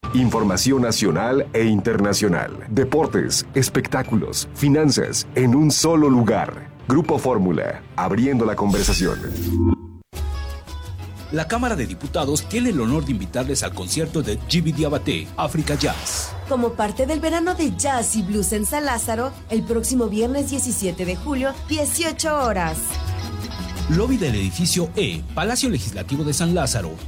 Información nacional e internacional. Deportes, espectáculos, finanzas, en un solo lugar. Grupo Fórmula, abriendo la conversación. La Cámara de Diputados tiene el honor de invitarles al concierto de Djiby Diabaté, África Jazz. Como parte del verano de jazz y blues en San Lázaro, el próximo viernes 17 de julio, 18 horas. Lobby del edificio E, Palacio Legislativo de San Lázaro,